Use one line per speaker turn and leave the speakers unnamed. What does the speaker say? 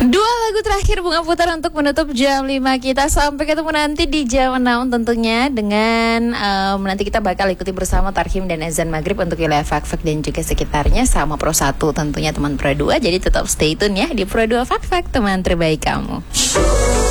Dua lagu terakhir Bunga putar untuk menutup jam 5 kita. Sampai ketemu nanti di jam 6 tentunya. Dengan nanti kita bakal ikuti bersama Tarhim dan Azan Maghrib untuk wilayah Fak-Fak dan juga sekitarnya. Sama Pro 1 tentunya teman Pro 2. Jadi tetap stay tune ya di Pro 2 Fak-Fak, teman terbaik kamu.